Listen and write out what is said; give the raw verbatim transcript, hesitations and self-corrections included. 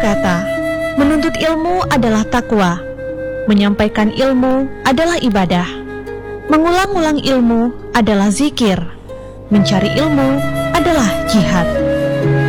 berkata, menuntut ilmu adalah takwa, menyampaikan ilmu adalah ibadah, mengulang-ulang ilmu adalah zikir, mencari ilmu adalah jihad.